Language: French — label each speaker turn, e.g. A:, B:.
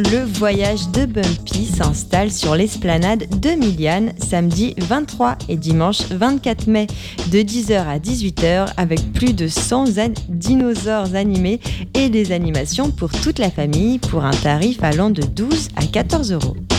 A: Le voyage de Bumpy s'installe sur l'esplanade de Miliane samedi 23 et dimanche 24 mai de 10h à 18h avec plus de 100 dinosaures animés et des animations pour toute la famille pour un tarif allant de 12 à 14 euros.